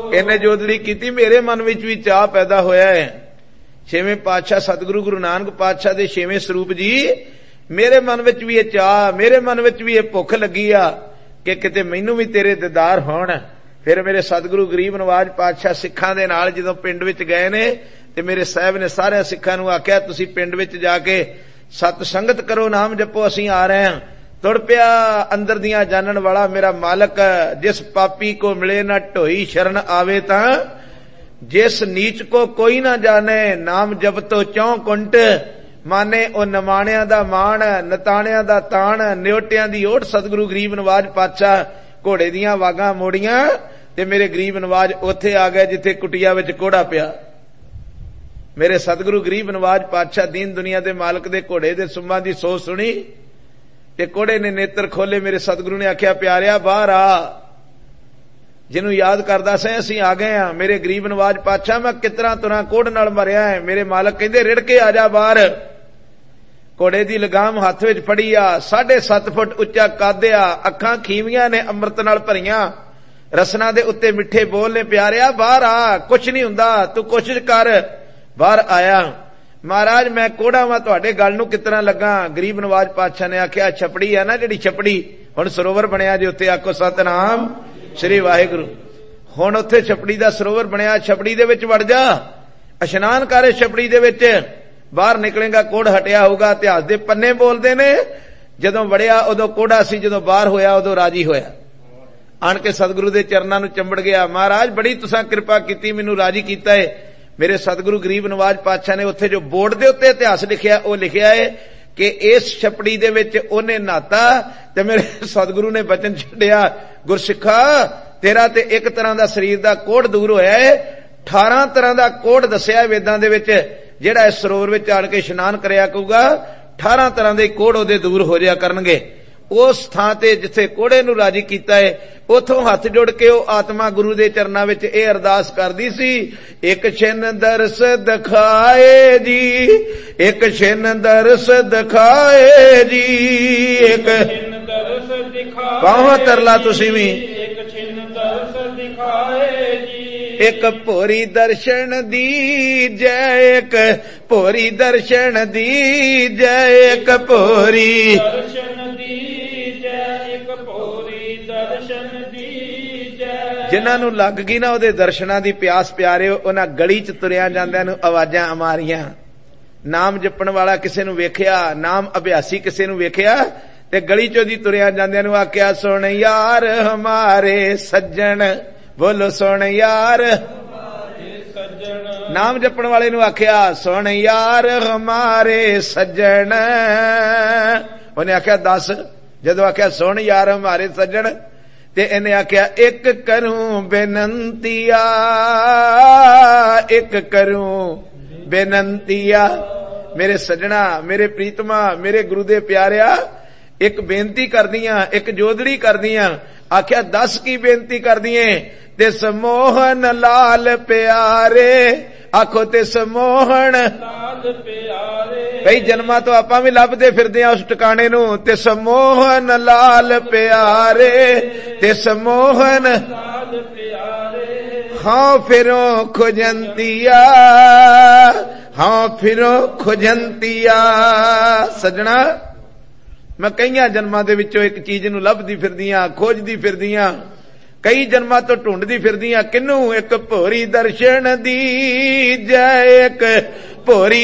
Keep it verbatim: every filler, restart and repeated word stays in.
इन्हें जोदड़ी की, मेरे मन विच भी चाह पैदा होया है। छेवें पातशाह सतगुरु गुरु नानक पातशाह दे छेवें स्वरूप जी, मेरे मन विच भी ये चाह, मेरे मन विच भी ये भुख लगी आ कि किते मैनू भी तेरे दीदार होण। फिर मेरे सतगुरु गरीब नवाज पातशाह सिखां दे नाल जदों पिंड विच गए ने ते मेरे साहब ने सारे सिखां नूं आख्या तुसीं पिंड विच जाके सत संगत करो, नाम जपो, असीं आ रहे हां। तुर पिया अंदर दियां जानन वाला मेरा मालक, जिस पापी को मिले ना ढोई शरण आवे तां, जिस नीच को कोई ना जाने, नाम जप तो चौं कुंट माने। ओ नमाणियां दा मान, नताणियां दा ताण, न्योटियां दी ओट। सतगुरु गरीब नवाज पातशाह घोड़े दियां वागां मोड़ियां ते मेरे गरीब नवाज उत्थे आ गए जिथे कुटिया विच कोड़ा पिया। मेरे सतगुरु गरीब नवाज पातशाह दीन दुनिया दे मालक दे घोड़े दे सुम्मां दी सोच सुनी ते घोड़े ने नेत्र खोले। मेरे सतगुरु ने आख्या प्यारिया बाहर आ, जिन्हों याद करदा सै असीं आ गए हां। मेरे गरीब नवाज पातशाह मैं कितना तुरा कोड़ नाल मरिया है। मेरे मालक कहंदे रिड़ के आ जा बाहर। घोड़े दी लगाम हत्थ विच फड़ी आ, साढ़े सत्त फुट उच्चा कद आ, अखां खीवियां ने अमृत नाल भरियां, रसना दे उत्ते मिठे बोल ने। प्यारिया बाहर आ, कुछ नहीं हुंदा, तू कोशिश कर। बाहर आया। महाराज मैं कोड़ा वां, तुहाडे गल नूं कितना लगा। गरीब नवाज पातशाह ने आख्या छपड़ी है ना जिहड़ी छपड़ी, हुण सरोवर बनिया जे उत्ते आखो सतनाम श्री वाहिगुरू। हुण उत्थे छपड़ी दा सरोवर बनिया, छपड़ी दे विच वड़ जा, इशनान कर छपड़ी दे विच। बाहर निकलेगा कोड़ हटिया होगा। इतिहास दे पन्ने बोलदे ने जदों वड़िया उदों कोड़ा सी, जदों बाहर होया उदों राजी होया। आण के सतगुरु दे चरनां नूं चंबड़ गया। महाराज बड़ी तुसां कृपा कीती, मैनूं राजी कीता है। मेरे सतगुरु गरीब नवाज पातशाह ने उत्थे जो बोर्ड दे उत्ते इतिहास लिखिया वो लिखिया है कि इस छपड़ी दे विच ओने नहाता ते मेरे सतगुरु ने वचन छड्डिया, गुरसिखा तेरा ते एक तरह दा शरीर दा कोड़ दूर होया है, अठारह तरह दा कोड़ दस्सिया वेदां दे विच। जेड़ा इस सरोवर विच आण के इशनान करया करूगा अठारह तरह दे कोड़ ओदे दूर हो जाया करनगे। उस थां ते जिथे कोड़े नूं राजी कीता है उथों हथ जोड़ के ओ आत्मा गुरु दे चरनां विच इह अरदास करदी सी, एक छिन दरस दिखाए जी, एक छिन दरस दिखाए जी, एक छिन दरस दिखाए। बाहों तरला तुसीं वी, एक छिन दरस दिखाए जी, एक भोरी दर्शन दी जय, एक भोरी दर्शन दी जय, एक भोरी दर्शन दी जय, एक भोरी दर्शन दी जय। जिन्हां नूं लग गई ना उहदे दर्शनां दी प्यास प्यारिओ, उन्हां गली च तुरिया जांदिआं नूं आवाज़ां अमारियां। नाम जपण वाला किसे नूं वेखिया, नाम अभ्यासी किसे नूं वेखिया ते गली चों दी तुरिया जांदिआं नूं आख्या सुण यार हमारे सज्जण, बोलो सुण यार हमारे सज्जन। नाम जपण वाले नूं आख्या सुण यार हमारे सज्जन। उन्हें आख्या दस, जदों आख्या सुण यार हमारे सज्जन ते इन्हें आख्या एक करूं बेनंतिया, एक करूं बेनंतिया। मेरे सज्जना, मेरे प्रीतमा, मेरे गुरु दे प्यारिया, एक बेनती कर दियां, एक जोदड़ी कर दियां। आख्या दस की बेनती कर दिए। तिस मोहन लाल प्यारे, आखो तिस मोहन लाल प्यारे। कई जन्मां तो आपां भी लभदे फिरदे आ उस ठिकाणे नूं। तिस मोहन लाल प्यारे, तिस मोहन लाल प्यारे। हाँ फिरो खुजंतिया, हाँ फिरो खुजंतिया। सजना मैं कई जन्मां दे विचों एक चीज नूं लभदी फिरदियां, खोजदी फिरदियां, कई जन्मां तो ढूंढदी फिरदियां। किनू? एक भोरी दर्शन दी जय, एक भोरी